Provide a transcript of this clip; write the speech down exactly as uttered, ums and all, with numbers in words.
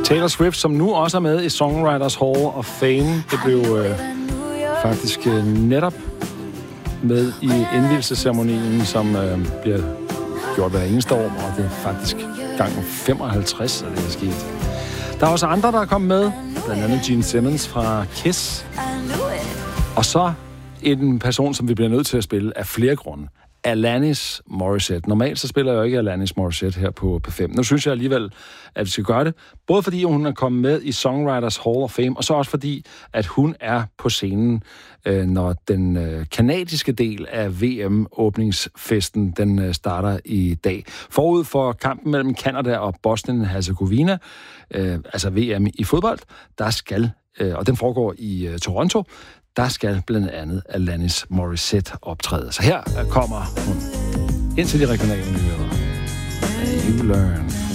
Taylor Swift, som nu også er med i Songwriters Hall of Fame. Det blev øh, faktisk øh, netop med i indvielsesceremonien, som øh, bliver gjort hver eneste år, og det er faktisk gang femoghalvtreds, at det er sket. Der er også andre, der er kommet med, blandt andet Gene Simmons fra Kiss. Og så en person, som vi bliver nødt til at spille af flere grunde. Alanis Morissette. Normalt så spiller jeg jo ikke Alanis Morissette her på P fem. Nu synes jeg alligevel, at vi skal gøre det. Både fordi hun er kommet med i Songwriters Hall of Fame, og så også fordi, at hun er på scenen, øh, når den øh, kanadiske del af V M-åbningsfesten, den øh, starter i dag. Forud for kampen mellem Canada og Bosnien-Herzegovina, øh, altså V M i fodbold, der skal, øh, og den foregår i øh, Toronto, der skal blandt andet Alanis Morissette optræde. Så her kommer hun ind til de regionale nyheder. You learn.